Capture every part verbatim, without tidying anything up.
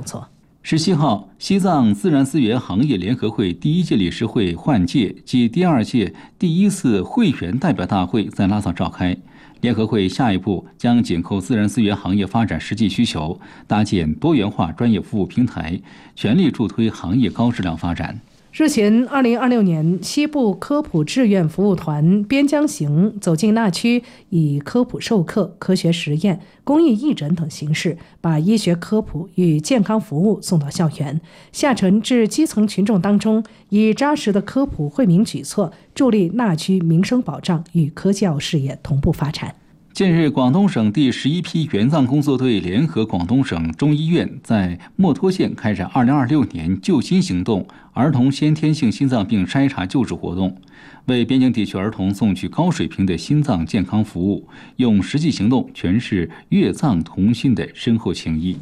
作。 十七号，西藏自然资源行业联合会第一届理事会换届暨第二届第一次会员代表大会在拉萨召开。联合会下一步将紧扣自然资源行业发展实际需求，搭建多元化专业服务平台，全力助推行业高质量发展。 日前，二零二六年西部科普志愿服务团边疆行走进那区，以科普授课、科学实验、公益义诊等形式，把医学科普与健康服务送到校园、下沉至基层群众当中，以扎实的科普惠民举措，助力那区民生保障与科教事业同步发展。 近日，广东省第十一批援藏工作队联合广东省中医院在墨脱县开展二零二六年救心行动儿童先天性心脏病筛查救治活动，为边境地区儿童送去高水平的心脏健康服务，用实际行动诠释粤藏同心的深厚情谊。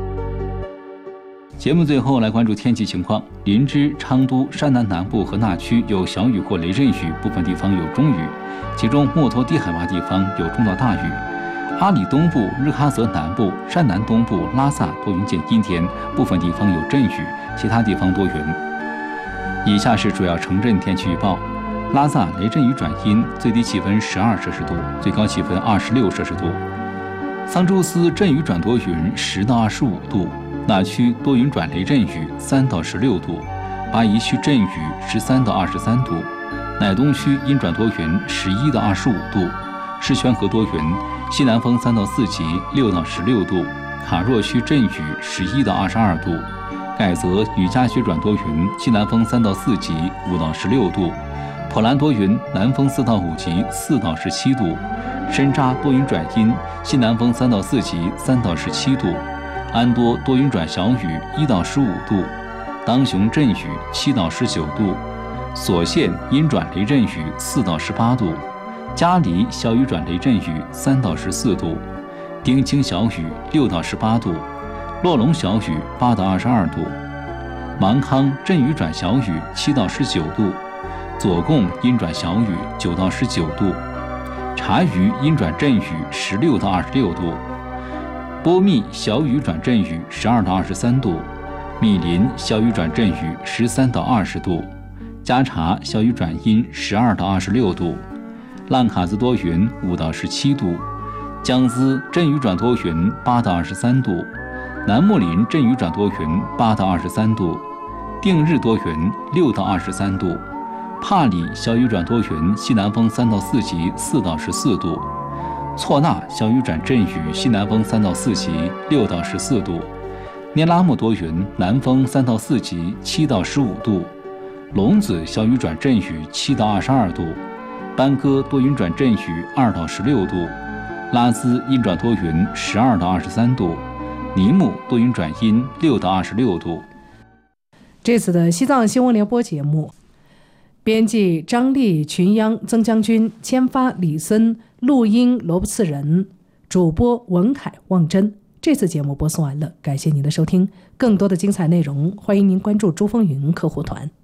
节目最后来关注天气情况。林芝、昌都、山南南部和那区有小雨或雷阵雨，部分地方有中雨，其中墨脱低海拔地方有中到大雨。阿里东部、日喀则南部、山南东部、拉萨多云见阴天，部分地方有阵雨，其他地方多云。以下是主要城镇天气预报：拉萨雷阵雨转阴，最低气温十二摄氏度，最高气温二十六摄氏度；桑珠斯阵雨转多云，十到二十五度。那区多云转雷阵雨，三到十六度；巴宜区阵雨，十三到二十三度；乃东区阴转多云，十一到二十五度；狮泉河多云，西南风三到四级，六到十六度；卡若区阵雨，十一到二十二度；盖泽雨夹雪转多云，西南风三到四级，五到十六度；普兰多云，南风四到五级，四到十七度；深扎多云转阴，西南风三到四级，三到十七度；安多多云转小雨，一到十五度；当雄阵雨，七到十九度；索县阴转雷阵雨，四到十八度；嘉黎小雨转雷阵雨，三到十四度；丁青小雨，六到十八度；洛龙小雨，八到二十二度；芒康阵雨转小雨，七到十九度；左贡阴转小雨，九到十九度；察隅阴转阵雨，十六到二十六度；波密小雨转阵雨，十二到二十三度；密林小雨转阵雨，十三到二十度；加查小雨转阴，十二到二十六度；浪卡兹多云，五到十七度；江孜阵雨转多云，八到二十三度；南木林阵雨转多云，八到二十三度；定日多云，六到二十三度；帕里小雨转多云，西南风三到四级，四到十四度；错那小雨转阵雨，西南风三到四级，六到十四度；聂拉木多云，南风三到四级，七到十五度；龙子小雨转阵雨，七到二十二度；班戈多云转阵雨，二到十六度；拉孜阴转多云，十二到二十三度；尼木多云转阴，六到二十六度。 这次的西藏新闻联播节目，编辑张丽、群央、曾将军，签发李森，录音罗布次仁，主播文凯、望真。这次节目播送完了，感谢您的收听。更多的精彩内容，欢迎您关注珠峰云客户团。